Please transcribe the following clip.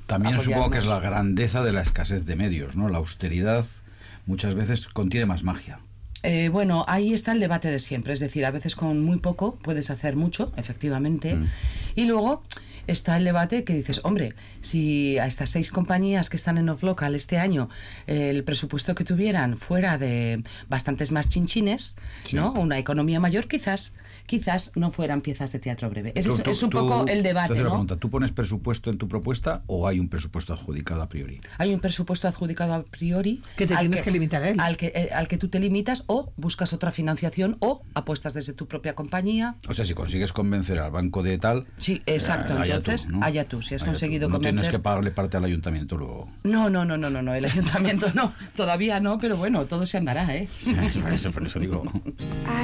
También supongo que es la apoyarnos. grandeza de la escasez de medios, ¿no? La austeridad muchas veces contiene más magia. Bueno, ahí está el debate de siempre, es decir, a veces con muy poco puedes hacer mucho, efectivamente, y luego está el debate que dices, hombre, si a estas 6 compañías que están en off-local este año, el presupuesto que tuvieran fuera de bastantes más chinchines, Sí. ¿no? Una economía mayor, quizás no fueran piezas de teatro breve. Es un Tú- poco el te debate, hace la ¿no? pregunta, ¿tú pones presupuesto en tu propuesta o hay un presupuesto adjudicado a priori? Hay un presupuesto adjudicado a priori Que te al tienes que limitar a él. al que tú te limitas, o buscas otra financiación, o apuestas desde tu propia compañía. O sea, si consigues convencer al banco de tal... Sí, exacto. allá Entonces, tú, ¿no? allá tú, si has Allá conseguido tú. No convencer. tienes que pagarle parte al ayuntamiento luego. No, el ayuntamiento no, todavía no, pero bueno, todo se andará, ¿eh? Sí, por eso digo.